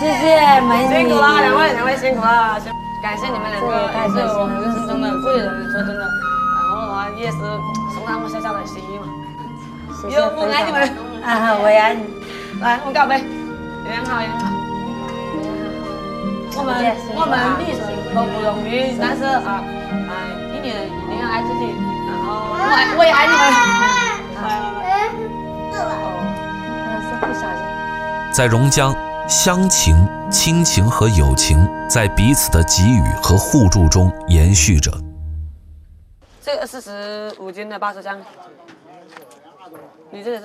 谢谢美女， 辛苦了，两位辛苦了，感谢你们两个，也是我们人生中的贵人，说真的。然后的话也是送他们小小的心意嘛。有我爱你们啊，我也爱你。 来，我告白，人好人好。我们女生都不容易，但是一年一定要爱自己，然后我也爱你们。 在榕江，乡情、亲情和友情在彼此的给予和互助中延续着。 这个45斤的80张，你这个是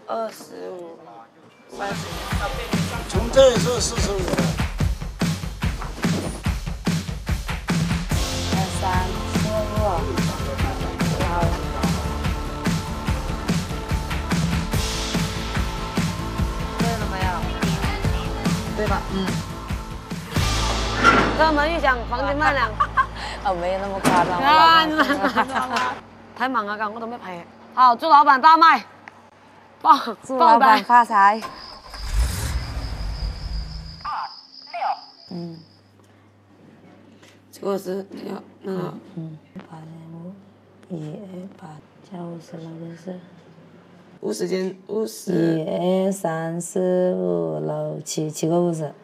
25、30。 从这里是45。 对吧？他们一想黄金万两， 没有那么夸张。 太忙了，我都没拍。好，祝老板大卖， 祝老板发财。 这个是要那个 805，128加50了就是 50斤50。 1、2、3、4、5、6、7，7个50。加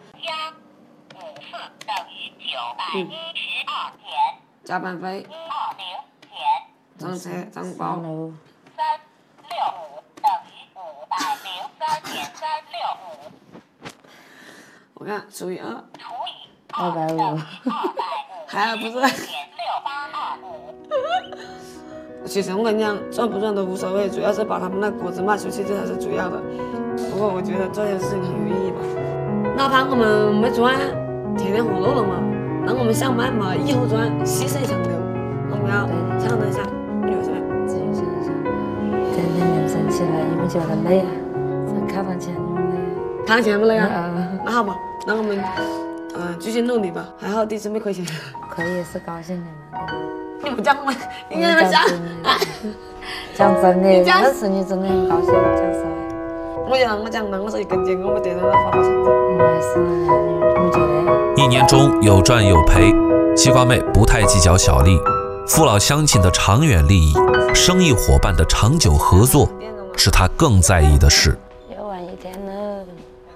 912元。加班费。账车账包。365等于503.365。我看除以2。 250。 还不是。其实我跟你讲，赚不赚都无所谓，主要是把他们的果子卖出去，这才是主要的。不过我觉得这件事情很有意义吧。哪怕我们没赚，天天活络了嘛，那我们想办法以后赚，细水长流。我们要想一下，有什么？ 自己想一想，天天凌晨起来，你们觉得累啊？看到钱你们累啊？ 看到钱不累啊？那好吧，那我们继续努力吧。还好第一次没亏钱。 可以是高兴的嘛，对吧？ 你不讲吗？你跟他们讲。 讲真的，那是你真的很高兴，讲实话。 我就让我讲了，我说一根筋，我没得到发发成绩。 我也是，你觉得？ 一年中有赚有赔，西瓜妹不太计较小利，父老乡亲的长远利益，生意伙伴的长久合作，是她更在意的事。 又晚一天了。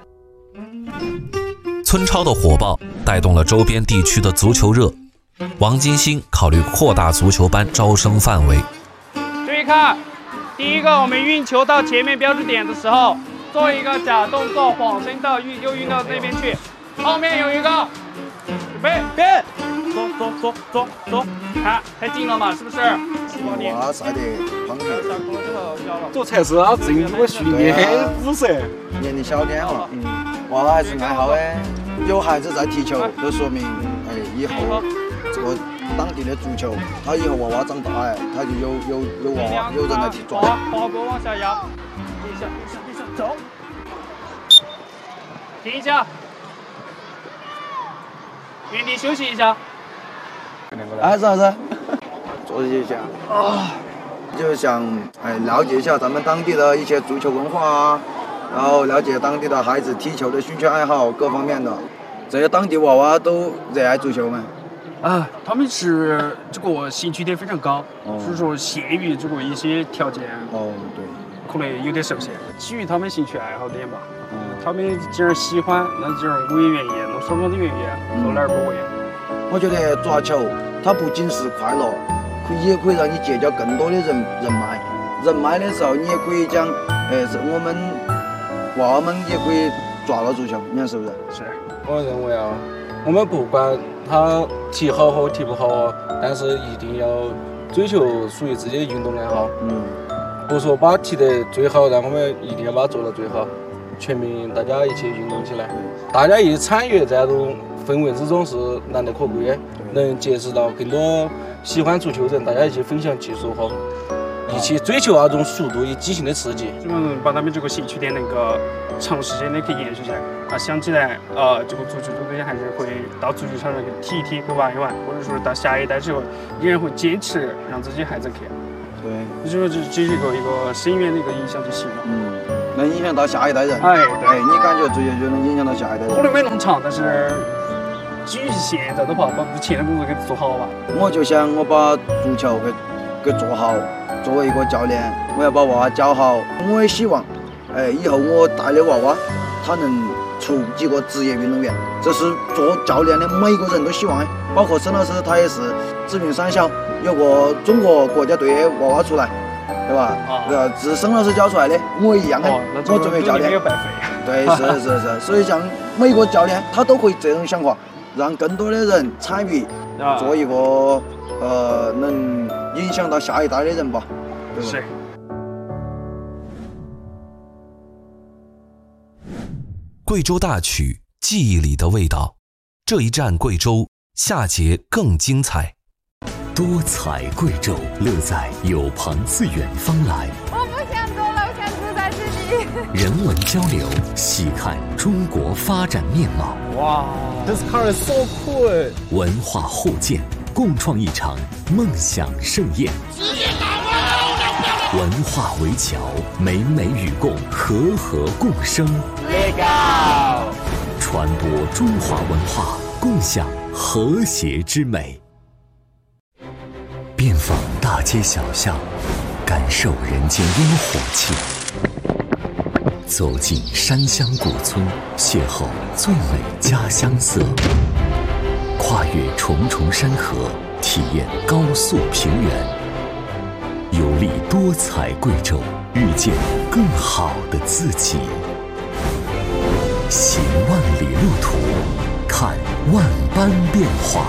村超的火爆带动了周边地区的足球热。王金星考虑扩大足球班招生范围。 注意看，第一个，我们运球到前面标志点的时候，做一个假动作，晃身到又运到那边去。后面有一个，准备变，走，看太近了嘛，是不是？ 哇，晒得胖的。 这才是啊，正我训练姿势。 年龄小点嘛，娃还是爱好哎。有孩子在踢球，就说明以后这个当地的足球，他以后娃娃长大他就有娃娃，有人来踢抓。 滑锅往下压，地下，走，停一下，原地休息一下。 还是，坐一下啊，就想了解一下咱们当地的一些足球文化啊，然后了解当地的孩子踢球的兴趣爱好各方面的。这些当地娃娃都热爱足球吗？ 他们是这个兴趣点非常高，所以说限于这个一些条件， 对， 可能有点受限，基于他们兴趣爱好点吧。他们既然喜欢，那既然我也愿意，那双方都愿意，说哪儿不为？ 我觉得抓球，它不仅是快乐，也可以让你结交更多的人脉。人脉的时候，你也可以讲，是我们娃娃们也可以抓到足球，你看是不是？ 是。 我认为啊，我们不管他踢好和踢不好，但是一定要追求属于自己的运动爱好。不说把踢得最好，但我们一定要把它做到最好。全民大家一起运动起来，大家一起参与在这种氛围之中是难得可贵的，能结识到更多喜欢足球的人，大家一起分享技术和一起追求那种速度与激情的刺激。 把他们这个兴趣点能够长时间的可以延续下来。想起来这个足球这个还是会到足球场上去踢一踢，去玩一玩，或者说到下一代之后依然会坚持让自己孩子去。 对， 就是这是一个深远的一个影响就行了。 能影响到下一代人。 哎，对， 你感觉足球就能影响到下一代人？ 可能没那么长，但是基于现在的话，把目前的工作给做好吧。 我就想我把足球给做好，作为一个教练，我要把娃娃教好。我也希望，以后我带的娃娃，他能出几个职业运动员，这是做教练的每个人都希望的。包括沈老师，他也是紫云三小有个中国国家队的娃娃出来，对吧？是沈老师教出来的，我一样的。我作为教练没有白费。 对，是，所以像每个教练他都会这种想法，让更多的人参与，做一个能影响到下一代的人吧，对吧？ 是。 贵州大曲，记忆里的味道。这一站贵州，下节更精彩。 多彩贵州，乐在有朋自远方来。 我不想走了，我想住在这里。 人文交流，细看中国发展面貌。 哇 ，This car is so cool！ 文化互鉴，共创一场梦想盛宴。文化围桥，美美与共，和和共生。传播中华文化，共享和谐之美。遍访大街小巷，感受人间烟火气；走进山乡古村，邂逅最美家乡色；跨越重重山河，体验高速平原。游历多彩贵州，遇见更好的自己。行万里路途，看万般变化。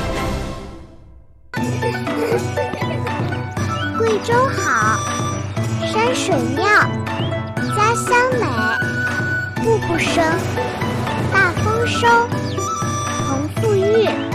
贵州好，山水妙，家乡美，步步生，大丰收，彭富裕。